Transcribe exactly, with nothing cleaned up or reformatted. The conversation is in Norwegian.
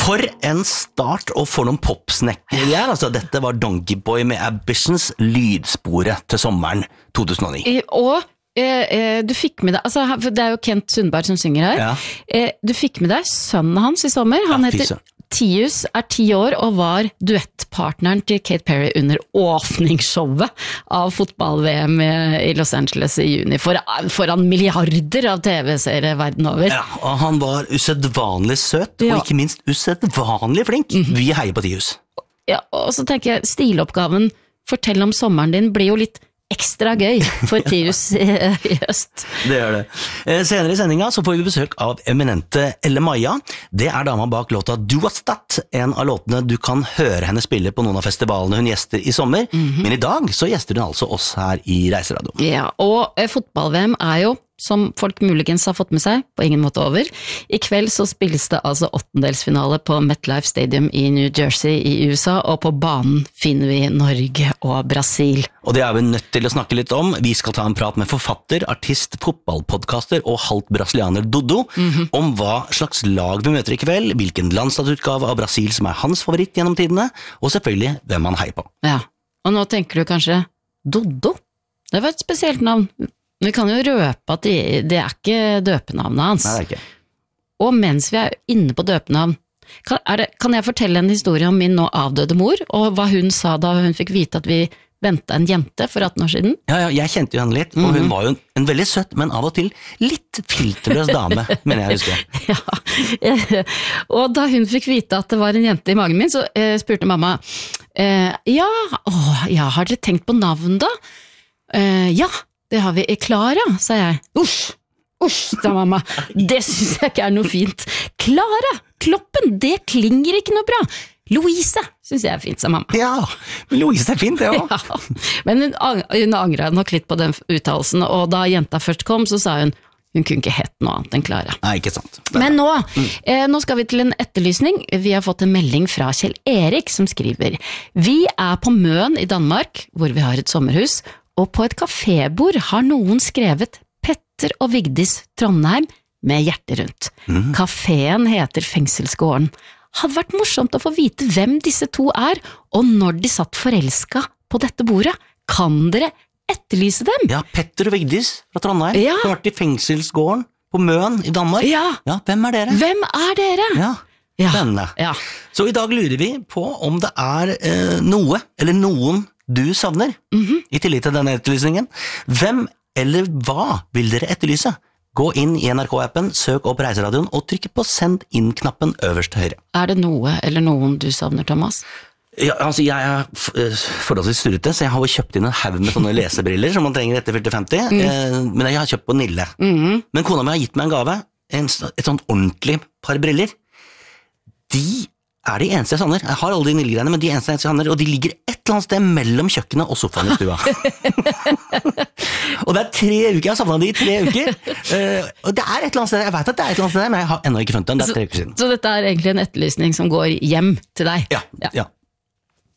For en start og for noen popsnekker jeg, altså dette var Donkey Boy med Ambitions lydsporet til sommeren to tusen og ni. Og eh, eh, du fikk med deg, altså det er jo Kent Sundberg som synger her, Ja. eh, du fikk med deg sønnen hans i sommer, han Ja, fy heter søren. Tius, er ti år og var duettpartneren til Katy Perry under åpningsshowet av fotball-V M i Los Angeles i juni, for, foran milliarder av T V-seere verden over. Ja, og han var usedvanlig søt, Ja. og ikke minst usedvanlig flink. Mm-hmm. Vi heier på Tius. Ja, og så tenker jeg, stiloppgaven Fortell om sommeren din blir jo litt ekstra gøy for Tius i, i høst. Det gjør det. Eh, senere i sendinga så får vi besøk av eminente Elle Maja. Det er dama bak låta Du Was That, en av låtene du kan høre henne spille på noen av festivalene hun gjester i sommer. Mm-hmm. Men i dag så gjester hun altså oss her i Reiseradio. Ja, og eh, fotball-V M er jo, som folk muligens har fått med seg, på ingen måte over. I kveld så spilles det altså åttendelsfinale på MetLife Stadium i New Jersey i U S A, og på banen finner vi Norge og Brasil. Og det er vi nødt til å snakke litt om. Vi skal ta en prat med forfatter, artist, fotballpodcaster og halvt brasilianer Doddo, mm-hmm. om hva slags lag vi møter i kveld, hvilken landslagsutgave av Brasil som er hans favoritt gjennom tidene, og selvfølgelig hvem han heier på. Ja, og nå tenker du kanskje, Doddo? Det var et spesielt navn. Vi kan jo røpe at det, det er ikke døpenavnet hans. Nei, det er ikke. Og mens vi er inne på døpenavn, kan, er det, kan jeg fortelle en historie om min nå avdøde mor, og hva hun sa da hun fikk vite at vi ventet en jente for atten år siden? Ja, ja, jeg kjente jo henne litt, og hun mm-hmm. var jo en, en veldig søtt, men av og til litt filterløs dame, mener jeg husker. Ja, og da hun fikk vite at det var en jente i magen min, så eh, spurte mamma, eh, ja, åh, ja, har dere tenkt på navn da? Eh, ja, det har vi. Klara, sa jeg. Usch, usch, sa mamma. Det synes jeg ikke er noe fint. Klara, Kloppen, det klinger ikke noe bra. Louise, synes jeg er fint, sa mamma. Ja, men Louise er fint, det også. Ja, men hun, hun angret nok litt på den uttalelsen, og da jenta først kom, så sa hun, hun kunne ikke hett noe annet enn Klara. Nei, ikke sant. Men nå, mm. eh, nå skal vi til en etterlysning. Vi har fått en melding fra Kjell Erik som skriver, vi er på Møn i Danmark, hvor vi har et sommerhus, og på et kafébord har noen skrevet Petter og Vigdis Trondheim med hjerte rundt. Mm. Kaféen heter Fengselsgården. Hadde vært morsomt å få vite hvem disse to er, og når de satt forelsket på dette bordet. Kan dere etterlyse dem? Ja, Petter og Vigdis fra Trondheim. Ja. Har vært i Fengselsgården på Møn i Danmark. Ja. Ja, hvem er dere? Hvem er dere? Ja, ja. spennende. Ja. Så i dag lurer vi på om det er eh, noe, eller noen du savner, mm-hmm. i tillegg til denne etterlysningen. Hvem eller hva vil dere etterlyse? Gå inn i N R K-appen, søk opp Reiseradioen og trykk på send inn-knappen øverst til høyre. Er det noe eller noen du savner, Thomas? Ja, altså jeg er forholdsvis styrete, så jeg har jo kjøpt inn en haug med sånne lesebriller som man trenger etter fylte femti, mm. eh, men jeg har kjøpt på Nille. Mm. Men kona mi har gitt meg en gave, en, et sånt ordentlig par briller. De er de eneste jeg savner. Jeg har alle de Nille-greiene, men de eneste jeg savner, og de ligger et eller annet sted mellom kjøkkenet og sofaen i stua. Og det er tre uker, jeg har savnet de i tre uker, uh, og det er et eller annet sted, jeg vet at det er et eller annet sted, men jeg har ennå ikke funnet den, det er tre uker siden. Så, så dette er egentlig en etterlysning som går hjem til deg? Ja, ja.